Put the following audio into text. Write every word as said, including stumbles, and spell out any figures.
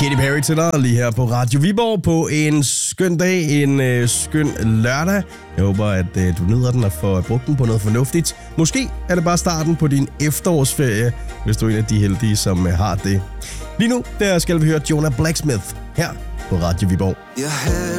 Katy Perry til dig lige her på Radio Viborg på en skøn dag, en øh, skøn lørdag. Jeg håber, at øh, du nyder den og får brugt den på noget fornuftigt. Måske er det bare starten på din efterårsferie, hvis du er en af de heldige, som øh, har det. Lige nu, der skal vi høre Jonah Blacksmith her på Radio Viborg.